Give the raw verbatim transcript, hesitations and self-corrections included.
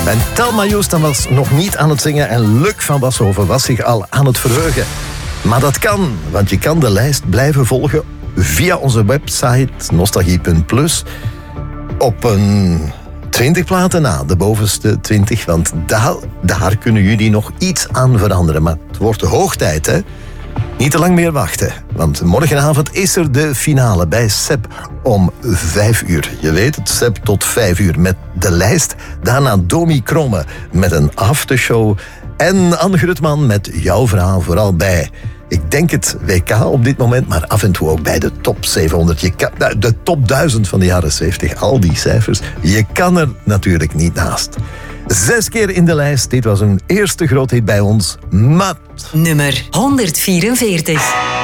En Thelma Houston was nog niet aan het zingen en Luc van Washoven was zich al aan het verheugen. Maar dat kan, want je kan de lijst blijven volgen via onze website nostalgie punt plus op een twintig platen na, de bovenste twintig, want daar, daar kunnen jullie nog iets aan veranderen. Maar het wordt hoog tijd, hè? Niet te lang meer wachten, want morgenavond is er de finale bij Sep om vijf uur. Je weet het, Sep tot vijf uur met de lijst. Daarna Domi Kromme met een aftershow en Anne Grutman met jouw verhaal vooral bij, ik denk het W K op dit moment, maar af en toe ook bij de top zevenhonderd. Je kan, de top duizend van de jaren zeventig, al die cijfers. Je kan er natuurlijk niet naast. Zes keer in de lijst. Dit was een eerste groot hit bij ons. Mat. Nummer honderdvierenveertig.